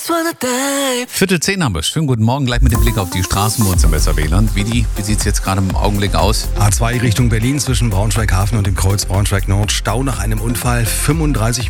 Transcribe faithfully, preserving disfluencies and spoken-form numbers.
Viertel zehn haben wir. Schönen guten Morgen. Gleich mit dem Blick auf die Straßen bei uns im Weserwähland. Wie, die, wie sieht es jetzt gerade im Augenblick aus? A zwei Richtung Berlin zwischen Braunschweig-Hafen und dem Kreuz Braunschweig-Nord. Stau nach einem Unfall. fünfunddreißig